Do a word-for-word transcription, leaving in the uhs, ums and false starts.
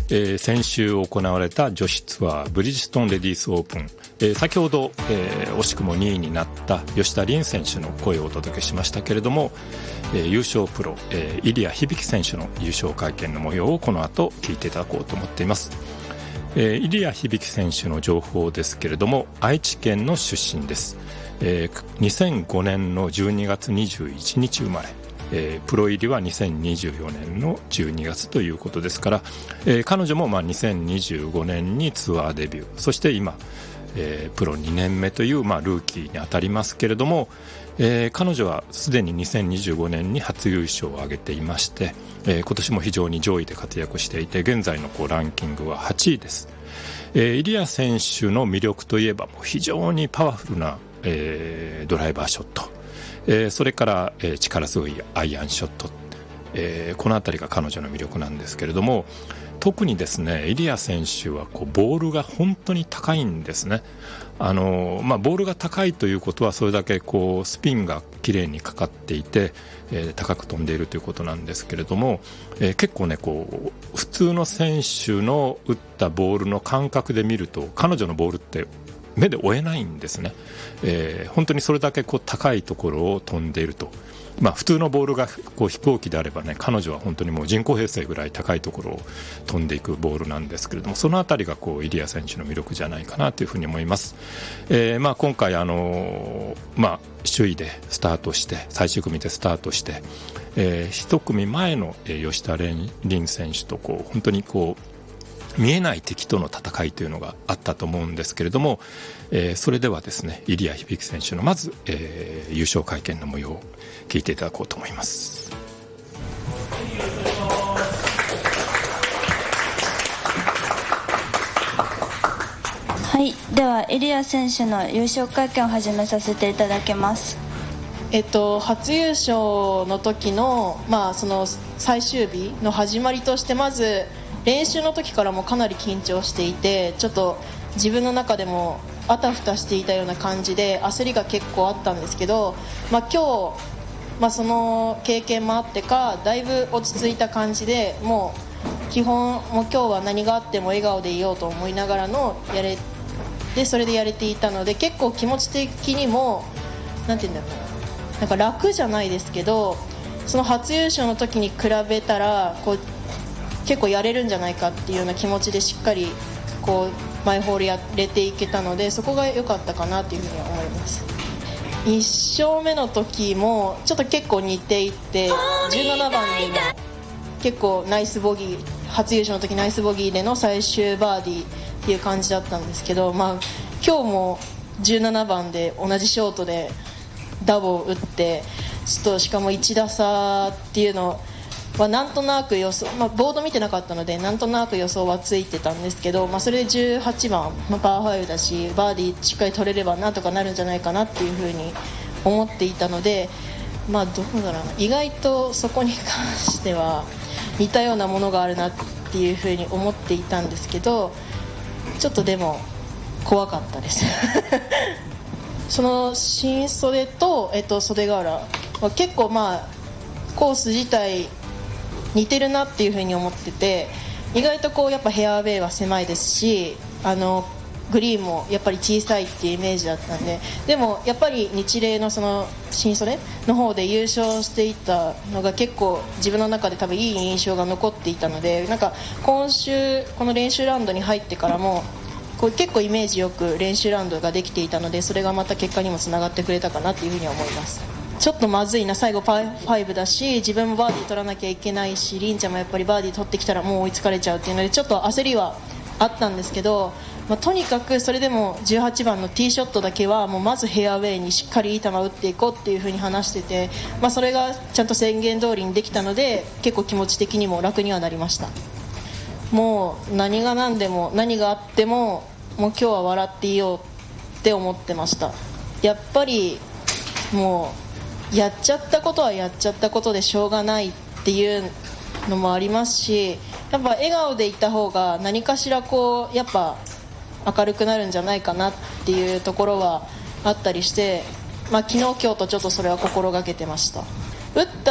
えー、先週行われた女子ツアーブリヂストンレディースオープン、えー、先ほど、えー、惜しくもにいになった吉田鈴選手の声をお届けしましたけれども、えー、優勝プロ、えー、入谷響選手の優勝会見の模様をこの後聞いていただこうと思っています。えー、入谷響選手の情報ですけれども、愛知県の出身です。えー、にせんごねんのじゅうにがつにじゅういちにち生まれ、えー、プロ入りはにせんにじゅうよねんのじゅうにがつということですから、えー、彼女もまあにせんにじゅうごねんにツアーデビュー、そして今、えー、プロにねんめという、まあ、ルーキーに当たりますけれども、えー、彼女はすでににせんにじゅうごねんに初優勝を挙げていまして、えー、今年も非常に上位で活躍していて、現在のこうランキングははちいです。えー、入谷選手の魅力といえば、もう非常にパワフルな、えー、ドライバーショット、えー、それから、えー、力強いアイアンショット、えー、このあたりが彼女の魅力なんですけれども、特にですね、入谷選手はこうボールが本当に高いんですね。あの、まあ、ボールが高いということはそれだけこうスピンがきれいにかかっていて、えー、高く飛んでいるということなんですけれども、えー、結構ねこう普通の選手の打ったボールの感覚で見ると、彼女のボールって目で追えないんですね。えー、本当にそれだけこう高いところを飛んでいると、まあ、普通のボールがこう飛行機であればね、彼女は本当にもう人工衛星ぐらい高いところを飛んでいくボールなんですけれども、そのあたりがこう入谷選手の魅力じゃないかなというふうに思います。えーまあ、今回、あのーまあ、首位でスタートして、最終組でスタートして、えー、一組前の吉田鈴選手とこう本当にこう見えない敵との戦いというのがあったと思うんですけれども、えー、それではですね、入谷響選手のまず、えー、優勝会見の模様を聞いていただこうと思います。 はい、では入谷選手の優勝会見を始めさせていただきます。 えっと、初優勝の時の、まあ、その最終日の始まりとして、まず練習の時からもかなり緊張していて、ちょっと自分の中でもあたふたしていたような感じで焦りが結構あったんですけど、まあ、今日、まあ、その経験もあってかだいぶ落ち着いた感じで、もう基本もう今日は何があっても笑顔でいようと思いながらのやれで、それでやれていたので、結構気持ち的にもなんて言うんだろう、なんか楽じゃないですけど、その初優勝の時に比べたらこう結構やれるんじゃないかっていうような気持ちでしっかりこうマイホールやれていけたので、そこが良かったかなというふうに思います。いっ勝目の時もちょっと結構似ていて、じゅうななばんでの結構ナイスボギー、初優勝の時ナイスボギーでの最終バーディーっていう感じだったんですけど、まあ、今日もじゅうななばんで同じショートでダボを打って、ちょっとしかもいち打差っていうのはなんとなく予想、まあ、ボード見てなかったのでなんとなく予想はついてたんですけど、まあ、それでじゅうはちばん、まあ、パーごだしバーディーしっかり取れればなんとかなるんじゃないかなっていうふうに思っていたので、まあ、どうだろうな、意外とそこに関しては似たようなものがあるなっていうふうに思っていたんですけど、ちょっとでも怖かったですその新袖と、えっと、袖ヶ浦は結構まあコース自体似てるなっていう風に思ってて、意外とこうやっぱフェアウェイは狭いですし、あのグリーンもやっぱり小さいっていうイメージだったんで、でもやっぱり日例のその新袖の方で優勝していたのが結構自分の中で多分いい印象が残っていたので、なんか今週この練習ラウンドに入ってからもこう結構イメージよく練習ラウンドができていたので、それがまた結果にもつながってくれたかなというふうには思います。ちょっとまずいな、最後パーごだし自分もバーディー取らなきゃいけないし、リンちゃんもやっぱりバーディー取ってきたらもう追いつかれちゃうっていうのでちょっと焦りはあったんですけど、まあ、とにかくそれでもじゅうはちばんのティーショットだけはもうまずフェアウェイにしっかりいい球を打っていこうっていう風に話してて、まあ、それがちゃんと宣言通りにできたので結構気持ち的にも楽にはなりました。もう何が何でも何があってももう今日は笑っていようって思ってました。やっぱりもうやっちゃったことはやっちゃったことでしょうがないっていうのもありますし、やっぱ笑顔でいた方が何かしらこうやっぱ明るくなるんじゃないかなっていうところはあったりして、まあ、昨日今日とちょっとそれは心がけてました。打った